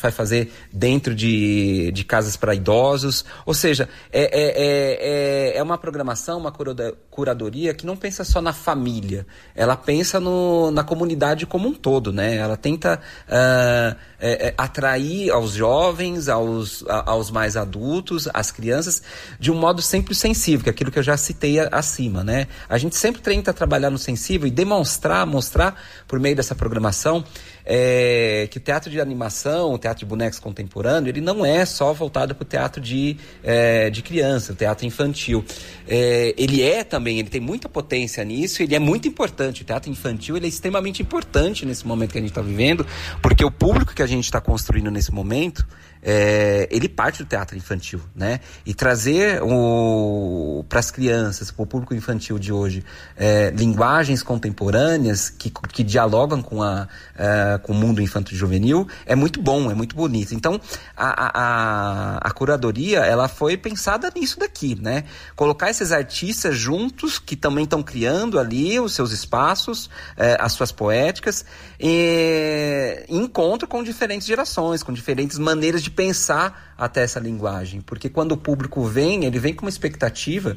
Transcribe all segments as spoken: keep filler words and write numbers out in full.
vai fazer dentro de, de casas para idosos. Ou seja, é, é, é, é uma programação, uma curadoria que não pensa só na família, ela pensa no, na comunidade como um todo, né? Ela tenta uh, é, é, atrair aos jovens, aos, a, aos mais adultos, às crianças, de um modo sempre sensível, que é aquilo que eu já citei a, acima, né? A gente sempre tenta trabalhar no sensível e demonstrar, mostrar por meio dessa programação É, que o teatro de animação, o teatro de bonecos contemporâneo, ele não é só voltado para o teatro de, é, de criança, o teatro infantil. É, ele é também, ele tem muita potência nisso, ele é muito importante. O teatro infantil, ele é extremamente importante nesse momento que a gente está vivendo, porque o público que a gente está construindo nesse momento, é, ele parte do teatro infantil, né? E trazer para as crianças, para o público infantil de hoje, é, linguagens contemporâneas que, que dialogam com a é, com o mundo infanto-juvenil, é muito bom, é muito bonito. Então, a, a, a curadoria, ela foi pensada nisso daqui, né? Colocar esses artistas juntos, que também estão criando ali os seus espaços, é, as suas poéticas, e, em encontro com diferentes gerações, com diferentes maneiras de pensar até essa linguagem. Porque quando o público vem, ele vem com uma expectativa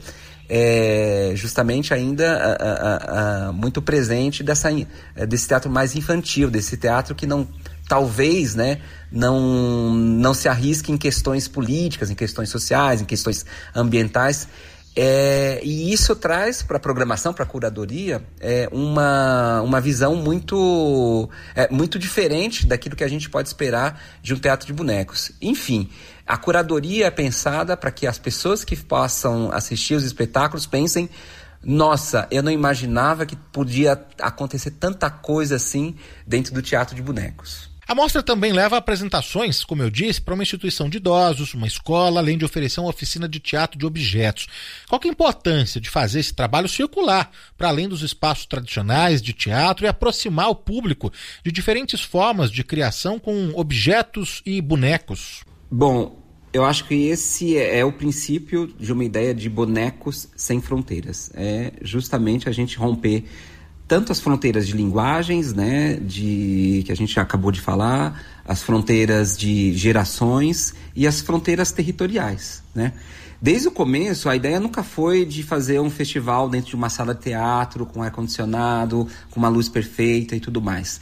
É, justamente ainda a, a, a, muito presente dessa, desse teatro mais infantil, desse teatro que não, talvez, né, não, não se arrisque em questões políticas, em questões sociais, em questões ambientais. É, e isso traz para a programação, para a curadoria, é, uma, uma visão muito, é, muito diferente daquilo que a gente pode esperar de um teatro de bonecos. Enfim, a curadoria é pensada para que as pessoas que possam assistir os espetáculos pensem: nossa, eu não imaginava que podia acontecer tanta coisa assim dentro do teatro de bonecos. A mostra também leva apresentações, como eu disse, para uma instituição de idosos, uma escola, além de oferecer uma oficina de teatro de objetos. Qual que é a importância de fazer esse trabalho circular, para além dos espaços tradicionais de teatro, e aproximar o público de diferentes formas de criação com objetos e bonecos? Bom, eu acho que esse é o princípio de uma ideia de bonecos sem fronteiras. É justamente a gente romper tanto as fronteiras de linguagens, né, de, que a gente já acabou de falar, as fronteiras de gerações e as fronteiras territoriais, né? Desde o começo, a ideia nunca foi de fazer um festival dentro de uma sala de teatro, com ar-condicionado, com uma luz perfeita e tudo mais.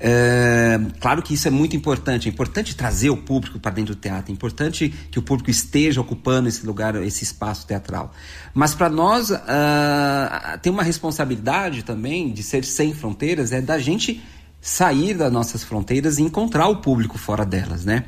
É, claro que isso é muito importante, é importante trazer o público para dentro do teatro, é importante que o público esteja ocupando esse lugar, esse espaço teatral. Mas para nós, uh, tem uma responsabilidade também de ser sem fronteiras, é da gente sair das nossas fronteiras e encontrar o público fora delas, né?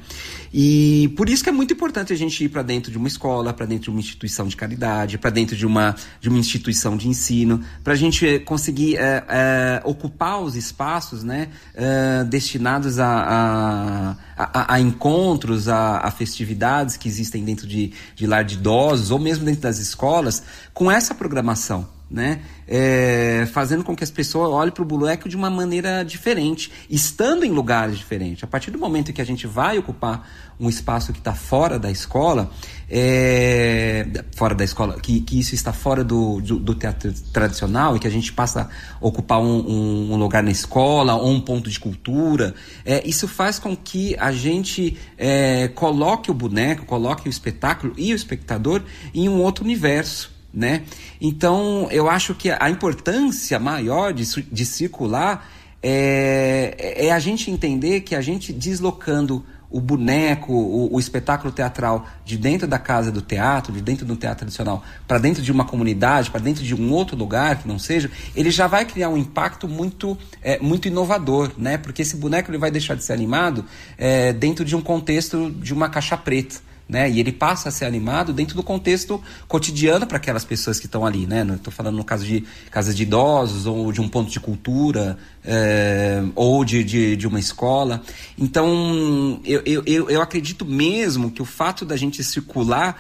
E por isso que é muito importante a gente ir para dentro de uma escola, para dentro de uma instituição de caridade, para dentro de uma, de uma instituição de ensino, para a gente conseguir é, é, ocupar os espaços, né, é, destinados a, a, a, a encontros, a, a festividades que existem dentro de, de lar de idosos, ou mesmo dentro das escolas, com essa programação, né? É, fazendo com que as pessoas olhem para o boneco de uma maneira diferente, estando em lugares diferentes. A partir do momento em que a gente vai ocupar um espaço que está fora da escola, é, fora da escola, que, que isso está fora do, do, do teatro tradicional, e que a gente passa a ocupar um, um, um lugar na escola ou um ponto de cultura, é, isso faz com que a gente é, coloque o boneco, coloque o espetáculo e o espectador em um outro universo, né? Então, eu acho que a importância maior de, de circular é, é a gente entender que a gente deslocando o boneco, o, o espetáculo teatral de dentro da casa do teatro, de dentro do teatro tradicional, para dentro de uma comunidade, para dentro de um outro lugar que não seja, ele já vai criar um impacto muito, é, muito inovador, né? Porque esse boneco ele vai deixar de ser animado é, dentro de um contexto de uma caixa preta, né? E ele passa a ser animado dentro do contexto cotidiano para aquelas pessoas que estão ali, né? Estou falando no caso de casas de idosos, ou de um ponto de cultura, é, ou de, de, de uma escola. Então, eu, eu, eu acredito mesmo que o fato da gente circular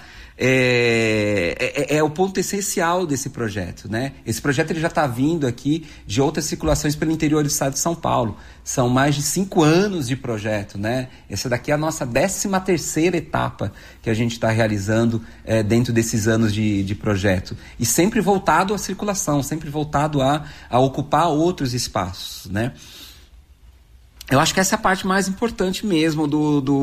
É, é, é o ponto essencial desse projeto, né? Esse projeto ele já está vindo aqui de outras circulações pelo interior do estado de São Paulo. São mais de cinco anos de projeto, né? Essa daqui é a nossa décima terceira etapa que a gente está realizando é, dentro desses anos de, de projeto. E sempre voltado à circulação, sempre voltado a, a ocupar outros espaços, né? Eu acho que essa é a parte mais importante mesmo do... do